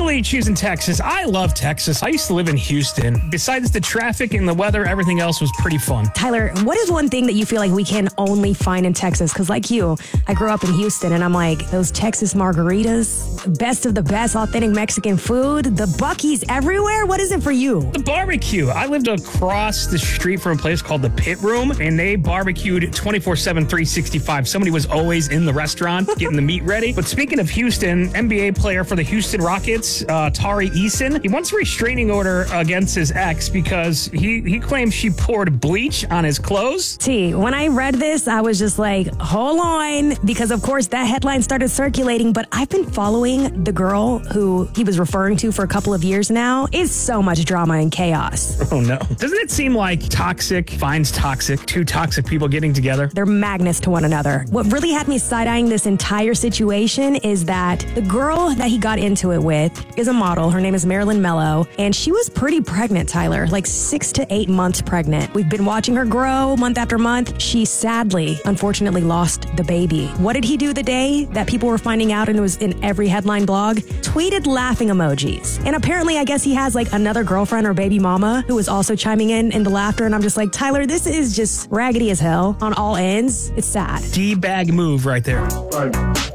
personally choosing Texas. I love Texas. I used to live in Houston. Besides the traffic and the weather, everything else was pretty fun. Tyler, what is one thing that you feel like we can only find in Texas? Because like you, I grew up in Houston, and I'm like, those Texas margaritas, best of the best authentic Mexican food, the Buc-ee's everywhere. What is it for you? The barbecue. I lived across the street from a place called the Pit Room, and they barbecued 24/7, 365. Somebody was always in the restaurant getting the meat ready. But speaking of Houston, NBA player for the Houston Rockets, Tari Eason, he wants a restraining order against his ex because he claims she poured bleach on his clothes. T, when I read this, I was just like, hold on, because of course that headline started circulating, but I've been following the girl who he was referring to for a couple of years now. It's so much drama and chaos. Oh no. Doesn't it seem like toxic finds toxic, two toxic people getting together? They're magnets to one another. What really had me side-eyeing this entire situation is that the girl that he got into it with is a model. Her name is Marilyn Mello, and she was pretty pregnant, Tyler, like 6 to 8 months pregnant. We've been watching her grow month after month. She sadly, unfortunately, lost the baby. What did he do the day that people were finding out and it was in every headline blog? Tweeted laughing emojis. And apparently, I guess he has like another girlfriend or baby mama who was also chiming in the laughter. And I'm just like, Tyler, this is just raggedy as hell on all ends. It's sad. D-bag move right there.